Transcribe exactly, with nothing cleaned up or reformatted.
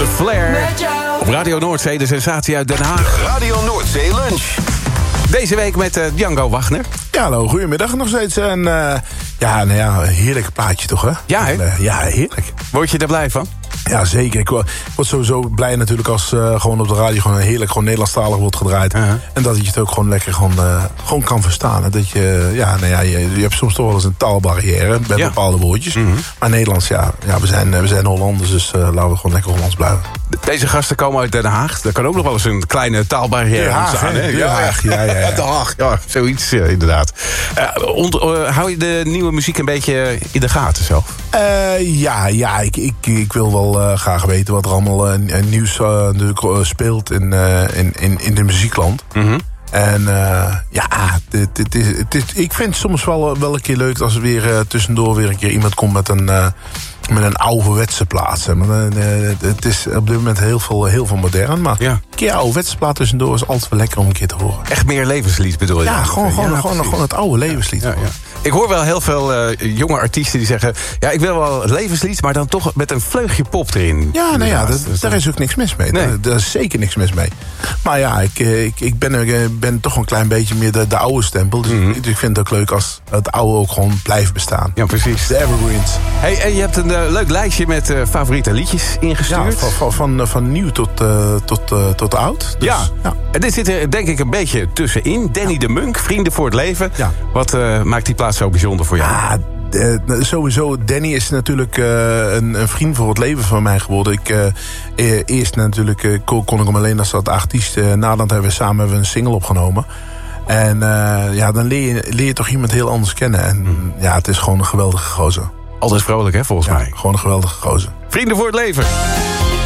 de Flair. Op Radio Noordzee, de sensatie uit Den Haag. Radio Noordzee Lunch. Deze week met uh, Django Wagner. Ja, hallo, goedemiddag nog steeds. En uh, ja, nou ja, een heerlijk plaatje toch, hè? Ja, hè? En, uh, ja, heerlijk. Word je er blij van? Ja, zeker. Ik word sowieso blij natuurlijk als uh, gewoon op de radio gewoon heerlijk gewoon Nederlandstalig wordt gedraaid. Uh-huh. En dat je het ook gewoon lekker gewoon, uh, gewoon kan verstaan. Dat je, ja, nou ja, je, je hebt soms toch wel eens een taalbarrière bij ja. bepaalde woordjes. Mm-hmm. Maar Nederlands, ja, ja we, zijn, we zijn Hollanders, dus uh, laten we gewoon lekker Hollands blijven. Deze gasten komen uit Den Haag. Daar kan ook nog wel eens een kleine taalbarrière Den Haag, ontstaan. hè? Den Haag, ja, ja, ja. Den Haag, ja, zoiets uh, inderdaad. Uh, ont, uh, hou je de nieuwe muziek een beetje in de gaten zo? Uh, ja, ja ik, ik, ik wil wel uh, graag weten wat er allemaal uh, nieuws uh, uh, speelt in, uh, in, in, in de muziekland. Mm-hmm. En uh, ja, dit, dit is, dit, ik vind het soms wel, wel een keer leuk als er weer uh, tussendoor weer een keer iemand komt met een, uh, met een ouderwetse plaat. Maar, uh, het is op dit moment heel veel, heel veel modern. Maar ja. een keer ouderwetse plaat tussendoor is altijd wel lekker om een keer te horen. Echt meer levenslied bedoel je? Ja, gewoon, gewoon, ja, gewoon, gewoon het oude levenslied. Ja, ja, ja. Ik hoor wel heel veel uh, jonge artiesten die zeggen... ja, ik wil wel levenslied, maar dan toch met een vleugje pop erin. Ja, nou ja, dat, dus daar is ook niks mis mee. Nee. Daar, daar is zeker niks mis mee. Maar ja, ik, ik, ik ben, ben toch een klein beetje meer de, de oude stempel. Dus mm-hmm. ik, ik vind het ook leuk als het oude ook gewoon blijft bestaan. Ja, precies. De evergreens. Hey, en je hebt een uh, leuk lijstje met uh, favoriete liedjes ingestuurd. Ja, van, van, van nieuw tot, uh, tot, uh, tot oud. Dus, ja. ja, en dit zit er denk ik een beetje tussenin. Danny ja. de Munk, Vrienden voor het Leven. Ja. Wat uh, maakt die plaats zo bijzonder voor jou? Ja, uh, sowieso. Danny is natuurlijk uh, een, een vriend voor het leven van mij geworden. Ik, uh, eerst natuurlijk uh, kon ik hem alleen als dat artiest. Uh, nadat hebben we samen hebben we een single opgenomen. En uh, ja, dan leer je, leer je toch iemand heel anders kennen. En mm. ja, het is gewoon een geweldige gozer. Altijd vrolijk, hè, volgens ja, mij. Gewoon een geweldige gozer. Vrienden voor het Leven.